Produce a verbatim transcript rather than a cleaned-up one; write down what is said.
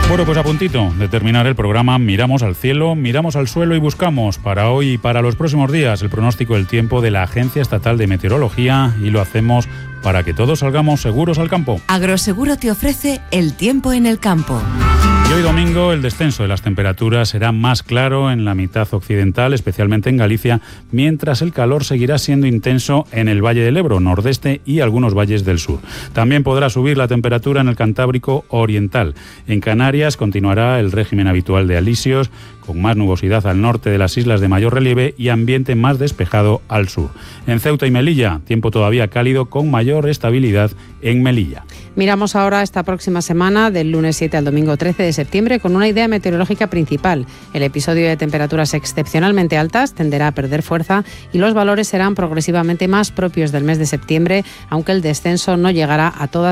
Bueno, pues a puntito de terminar el programa, miramos al cielo, miramos al suelo y buscamos para hoy y para los próximos días el pronóstico del tiempo de la Agencia Estatal de Meteorología, y lo hacemos para que todos salgamos seguros al campo. Agroseguro te ofrece el tiempo en el campo. Y hoy domingo el descenso de las temperaturas será más claro en la mitad occidental, especialmente en Galicia, mientras el calor seguirá siendo intenso en el Valle del Ebro, nordeste y algunos valles del sur. También podrá subir la temperatura en el Cantábrico oriental. En Canarias continuará el régimen habitual de alisios, con más nubosidad al norte de las islas de mayor relieve y ambiente más despejado al sur. En Ceuta y Melilla, tiempo todavía cálido con mayor estabilidad en Melilla. Miramos ahora esta próxima semana, del lunes siete al domingo trece de septiembre, con una idea meteorológica principal. El episodio de temperaturas excepcionalmente altas tenderá a perder fuerza y los valores serán progresivamente más propios del mes de septiembre, aunque el descenso no llegará a todas